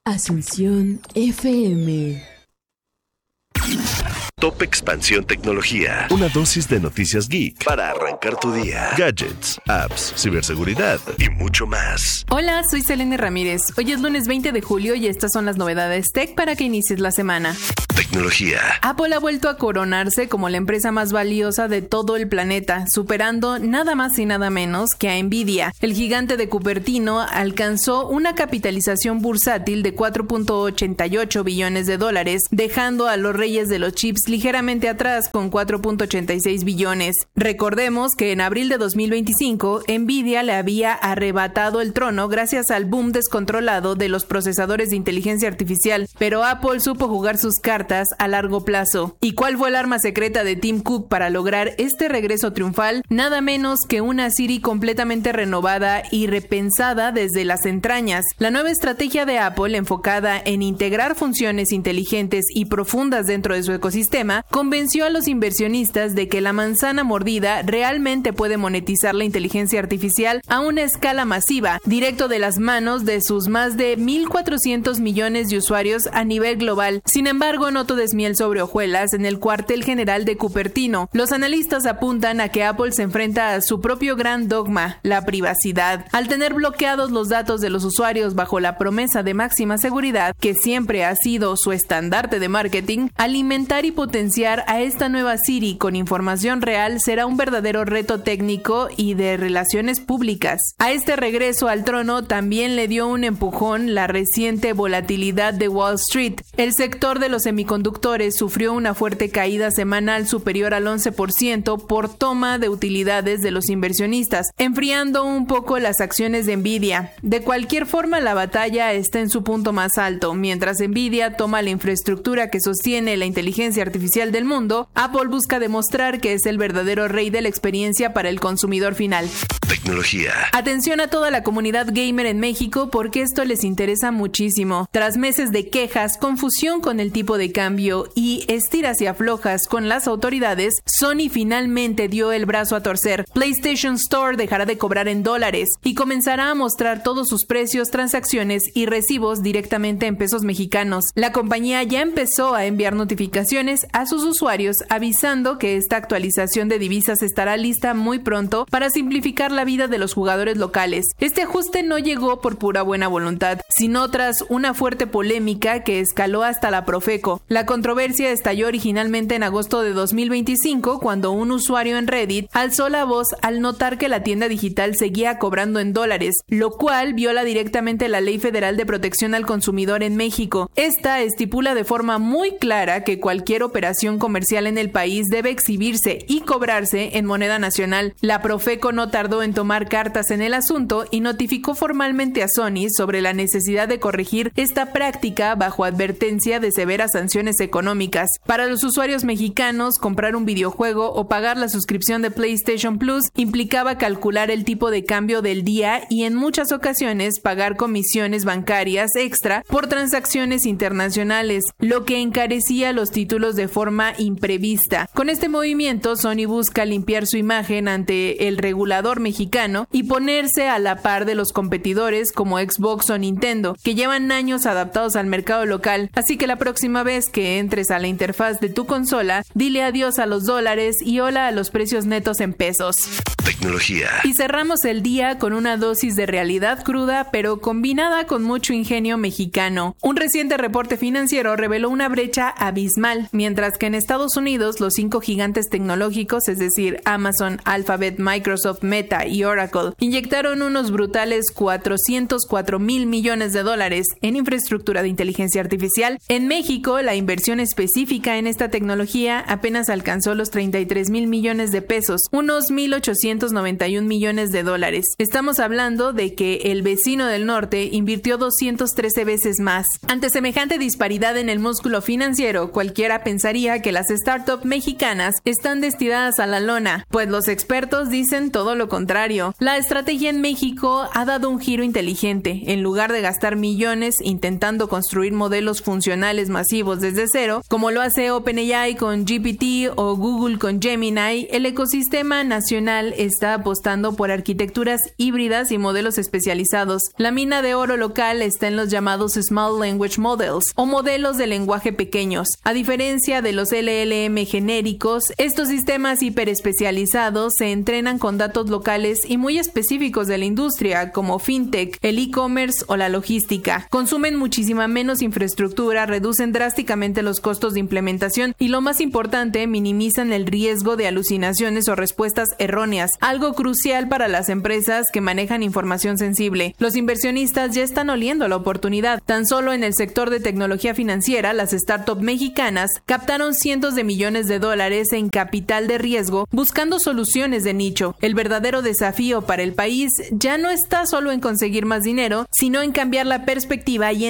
Asunción FM. Top Expansión Tecnología. Una dosis de noticias geek para arrancar tu día. Gadgets, apps, ciberseguridad y mucho más. Hola, soy Selene Ramírez. Hoy es lunes 20 de julio y estas son las novedades tech para que inicies la semana. Tecnología. Apple ha vuelto a coronarse como la empresa más valiosa de todo el planeta, superando nada más y nada menos que a Nvidia. El gigante de Cupertino alcanzó una capitalización bursátil de $4.88 billones, dejando a los reyes de los chips ligeramente atrás con 4.86 billones. Recordemos que en abril de 2025, Nvidia le había arrebatado el trono gracias al boom descontrolado de los procesadores de inteligencia artificial, pero Apple supo jugar sus cartas a largo plazo. ¿Y cuál fue el arma secreta de Tim Cook para lograr este regreso triunfal? Nada menos que una Siri completamente renovada y repensada desde las entrañas. La nueva estrategia de Apple, enfocada en integrar funciones inteligentes y profundas dentro de su ecosistema, convenció a los inversionistas de que la manzana mordida realmente puede monetizar la inteligencia artificial a una escala masiva, directo de las manos de sus más de 1.400 millones de usuarios a nivel global. Sin embargo, no todo es miel sobre hojuelas en el cuartel general de Cupertino. Los analistas apuntan a que Apple se enfrenta a su propio gran dogma, la privacidad. Al tener bloqueados los datos de los usuarios bajo la promesa de máxima seguridad, que siempre ha sido su estandarte de marketing, alimentar y potenciar a esta nueva Siri con información real será un verdadero reto técnico y de relaciones públicas. A este regreso al trono también le dio un empujón la reciente volatilidad de Wall Street. El sector de los semiconductores sufrió una fuerte caída semanal superior al 11% por toma de utilidades de los inversionistas, enfriando un poco las acciones de Nvidia. De cualquier forma, la batalla está en su punto más alto. Mientras Nvidia toma la infraestructura que sostiene la inteligencia artificial del mundo, Apple busca demostrar que es el verdadero rey de la experiencia para el consumidor final. Tecnología. Atención a toda la comunidad gamer en México porque esto les interesa muchísimo. Tras meses de quejas, confusión con el tipo de cambio y estiras y aflojas con las autoridades, Sony finalmente dio el brazo a torcer. PlayStation Store dejará de cobrar en dólares y comenzará a mostrar todos sus precios, transacciones y recibos directamente en pesos mexicanos. La compañía ya empezó a enviar notificaciones a sus usuarios avisando que esta actualización de divisas estará lista muy pronto para simplificar la vida de los jugadores locales. Este ajuste no llegó por pura buena voluntad, sino tras una fuerte polémica que escaló hasta la Profeco. La controversia estalló originalmente en agosto de 2025 cuando un usuario en Reddit alzó la voz al notar que la tienda digital seguía cobrando en dólares, lo cual viola directamente la Ley Federal de Protección al Consumidor en México. Esta estipula de forma muy clara que cualquier operación comercial en el país debe exhibirse y cobrarse en moneda nacional. La Profeco no tardó en tomar cartas en el asunto y notificó formalmente a Sony sobre la necesidad de corregir esta práctica bajo advertencia de severas sanciones económicas. Para los usuarios mexicanos, comprar un videojuego o pagar la suscripción de PlayStation Plus implicaba calcular el tipo de cambio del día y en muchas ocasiones pagar comisiones bancarias extra por transacciones internacionales, lo que encarecía los títulos de forma imprevista. Con este movimiento, Sony busca limpiar su imagen ante el regulador mexicano y ponerse a la par de los competidores como Xbox o Nintendo, que llevan años adaptados al mercado local. Así que la próxima vez que entres a la interfaz de tu consola, dile adiós a los dólares y hola a los precios netos en pesos. Tecnología. Y cerramos el día con una dosis de realidad cruda, pero combinada con mucho ingenio mexicano. Un reciente reporte financiero reveló una brecha abismal, mientras que en Estados Unidos los 5 gigantes tecnológicos, es decir, Amazon, Alphabet, Microsoft, Meta y Oracle, inyectaron unos brutales $404,000 millones en infraestructura de inteligencia artificial. En México, la inversión específica en esta tecnología apenas alcanzó los 33,000 millones de pesos, unos 1,891 millones de dólares. Estamos hablando de que el vecino del norte invirtió 213 veces más. Ante semejante disparidad en el músculo financiero, cualquiera pensaría que las startups mexicanas están destinadas a la lona, pues los expertos dicen todo lo contrario. contrario, la estrategia en México ha dado un giro inteligente. En lugar de gastar millones intentando construir modelos funcionales masivos desde cero, como lo hace OpenAI con GPT o Google con Gemini, el ecosistema nacional está apostando por arquitecturas híbridas y modelos especializados. La mina de oro local está en los llamados Small Language Models o modelos de lenguaje pequeños. A diferencia de los LLM genéricos, estos sistemas hiperespecializados se entrenan con datos locales y muy específicos de la industria, como fintech, el e-commerce o la logística. Consumen muchísima menos infraestructura, reducen drásticamente los costos de implementación y, lo más importante, minimizan el riesgo de alucinaciones o respuestas erróneas, algo crucial para las empresas que manejan información sensible. Los inversionistas ya están oliendo la oportunidad. Tan solo en el sector de tecnología financiera, las startups mexicanas captaron cientos de millones de dólares en capital de riesgo buscando soluciones de nicho. El verdadero desafío para el país ya no está solo en conseguir más dinero, sino en cambiar la perspectiva y